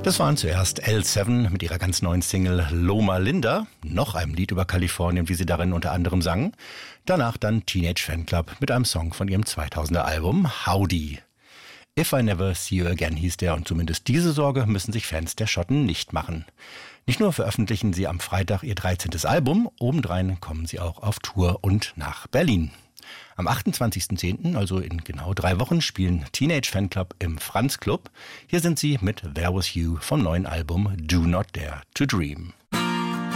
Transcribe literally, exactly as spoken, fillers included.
Das waren zuerst L sieben mit ihrer ganz neuen Single Loma Linda, noch einem Lied über Kalifornien, wie sie darin unter anderem sangen. Danach dann Teenage Fanclub mit einem Song von ihrem zweitausender Album Howdy. If I Never See You Again hieß der, und zumindest diese Sorge müssen sich Fans der Schotten nicht machen. Nicht nur veröffentlichen sie am Freitag ihr dreizehntes Album, obendrein kommen sie auch auf Tour und nach Berlin. Am achtundzwanzigsten zehnten, also in genau drei Wochen, spielen Teenage Fanclub im Franz Club. Hier sind sie mit There Was You vom neuen Album Do Not Dare to Dream.